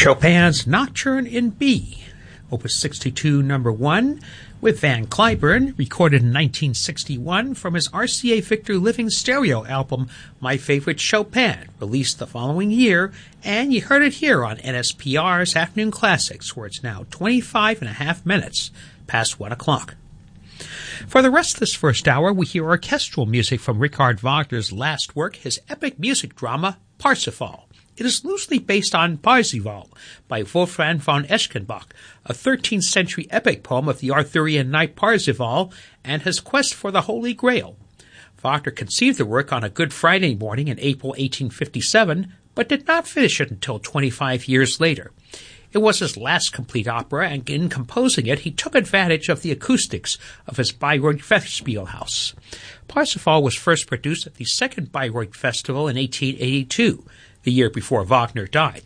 Chopin's Nocturne in B, Opus 62, number 1, with Van Cliburn, recorded in 1961 from his RCA Victor Living Stereo album, My Favorite Chopin, released the following year, and you heard it here on NSPR's Afternoon Classics, where it's now 25 and a half minutes past 1 o'clock. For the rest of this first hour, we hear orchestral music from Richard Wagner's last work, his epic music drama, Parsifal. It is loosely based on Parzival by Wolfgang von Eschenbach, a 13th century epic poem of the Arthurian knight Parzival and his quest for the Holy Grail. Wagner conceived the work on a Good Friday morning in April 1857, but did not finish it until 25 years later. It was his last complete opera, and in composing it, he took advantage of the acoustics of his Bayreuth Festspielhaus. Parsifal was first produced at the Second Bayreuth Festival in 1882, the year before Wagner died.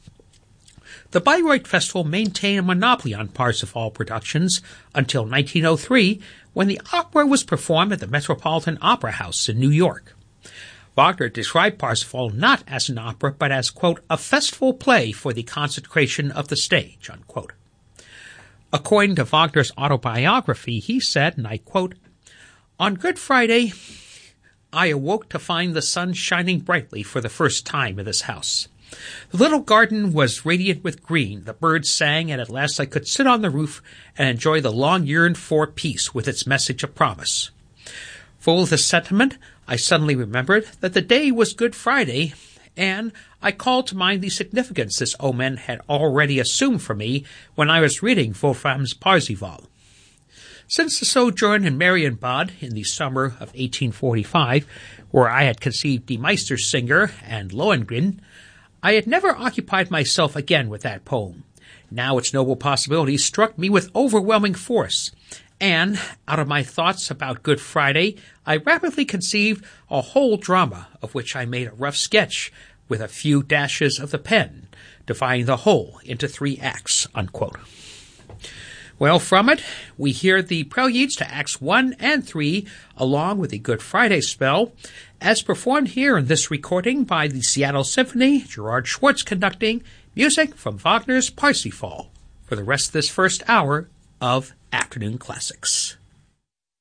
The Bayreuth Festival maintained a monopoly on Parsifal productions until 1903, when the opera was performed at the Metropolitan Opera House in New York. Wagner described Parsifal not as an opera, but as, quote, a festival play for the consecration of the stage, unquote. According to Wagner's autobiography, he said, and I quote, "On Good Friday, I awoke to find the sun shining brightly for the first time in this house. The little garden was radiant with green, the birds sang, and at last I could sit on the roof and enjoy the long-yearned-for peace with its message of promise. Full of this sentiment, I suddenly remembered that the day was Good Friday, and I called to mind the significance this omen had already assumed for me when I was reading Wolfram's Parzival. Since the sojourn in Marienbad in the summer of 1845, where I had conceived Die Meistersinger and Lohengrin, I had never occupied myself again with that poem. Now its noble possibilities struck me with overwhelming force, and, out of my thoughts about Good Friday, I rapidly conceived a whole drama, of which I made a rough sketch with a few dashes of the pen, dividing the whole into 3 acts," unquote. Well, from it, we hear the preludes to Acts 1 and 3, along with the Good Friday spell, as performed here in this recording by the Seattle Symphony, Gerard Schwartz conducting, music from Wagner's Parsifal, for the rest of this first hour of Afternoon Classics.